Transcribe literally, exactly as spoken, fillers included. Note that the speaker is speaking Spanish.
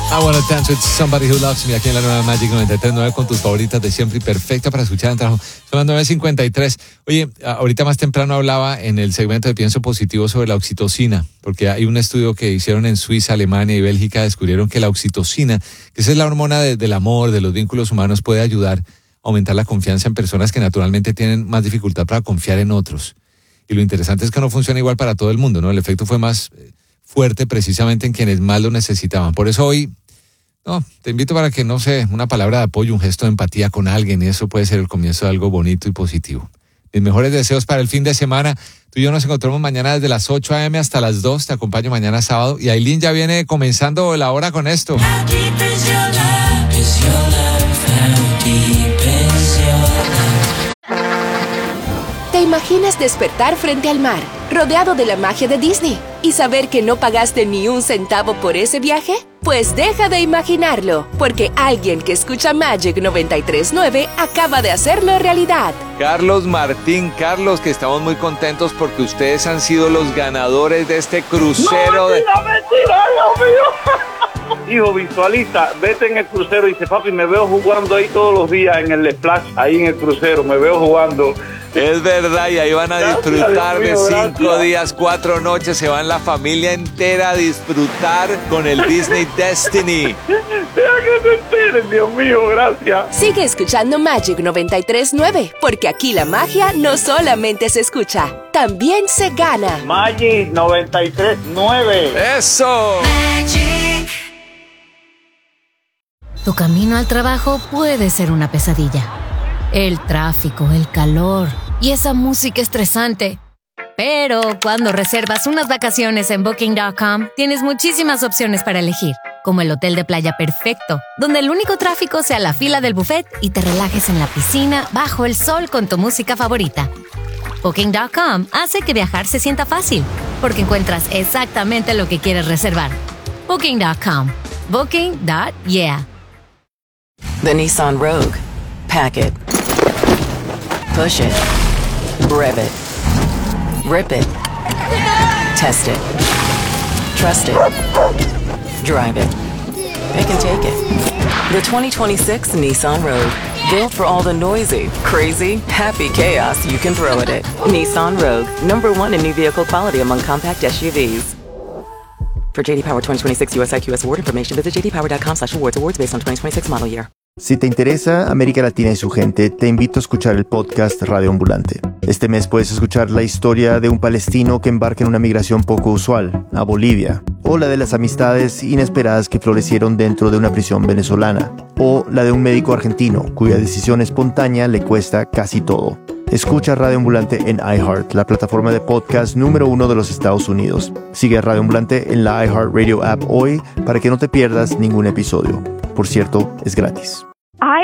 I Wanna Dance With Somebody Who Loves Me, aquí en la nueva Magic noventa y tres punto nueve con tus favoritas de siempre y perfecta para escuchar en trabajo. Son las nueve cincuenta y tres. Oye, ahorita más temprano hablaba en el segmento de Pienso Positivo sobre la oxitocina, porque hay un estudio que hicieron en Suiza, Alemania y Bélgica, descubrieron que la oxitocina, que esa es la hormona de, del amor, de los vínculos humanos, puede ayudar a aumentar la confianza en personas que naturalmente tienen más dificultad para confiar en otros. Y lo interesante es que no funciona igual para todo el mundo, ¿no? El efecto fue más fuerte precisamente en quienes más lo necesitaban. Por eso hoy, no, te invito para que, no sé, una palabra de apoyo, un gesto de empatía con alguien, y eso puede ser el comienzo de algo bonito y positivo. Mis mejores deseos para el fin de semana. Tú y yo nos encontramos mañana desde las ocho a eme hasta las dos. Te acompaño mañana sábado. Y Ailín ya viene comenzando la hora con esto. ¿Te imaginas despertar frente al mar, rodeado de la magia de Disney, y saber que no pagaste ni un centavo por ese viaje? Pues deja de imaginarlo, porque alguien que escucha Magic noventa y tres punto nueve acaba de hacerlo realidad. Carlos Martín, Carlos, que estamos muy contentos porque ustedes han sido los ganadores de este crucero. No, de... mentira, mentira, Dios mío. Hijo, visualiza, vete en el crucero y dice, papi, me veo jugando ahí todos los días en el splash, ahí en el crucero, me veo jugando. Es verdad, y ahí van a Gracias, disfrutar Dios mío, de cinco gracias. días, cuatro noches, se van la familia entera a disfrutar con el Disney Destiny. Deja que se enteren, Dios mío, gracias. Sigue escuchando Magic noventa y tres punto nueve, porque aquí la magia no solamente se escucha, también se gana. Magic noventa y tres punto nueve. ¡Eso! Tu camino al trabajo puede ser una pesadilla. El tráfico, el calor y esa música estresante. Pero cuando reservas unas vacaciones en Booking punto com, tienes muchísimas opciones para elegir, como el hotel de playa perfecto, donde el único tráfico sea la fila del buffet y te relajes en la piscina bajo el sol con tu música favorita. Booking punto com hace que viajar se sienta fácil, porque encuentras exactamente lo que quieres reservar. Booking punto com. Booking punto yeah. The Nissan Rogue. Pack it. Push it. Rev it. Rip it. Test it. Trust it. Drive it. Pick and take it. The twenty twenty-six Nissan Rogue. Built for all the noisy, crazy, happy chaos you can throw at it. Nissan Rogue. Number one in new vehicle quality among compact S U Vs. For J D Power twenty twenty-six U S I Q S award information, visit j d power dot com slash awards. Awards based on twenty twenty-six model year. Si te interesa América Latina y su gente, te invito a escuchar el podcast Radio Ambulante. Este mes puedes escuchar la historia de un palestino que embarca en una migración poco usual, a Bolivia, o la de las amistades inesperadas que florecieron dentro de una prisión venezolana, o la de un médico argentino cuya decisión espontánea le cuesta casi todo. Escucha Radio Ambulante en iHeart, la plataforma de podcast número uno de los Estados Unidos. Sigue a Radio Ambulante en la iHeartRadio app hoy para que no te pierdas ningún episodio. Por cierto, es gratis.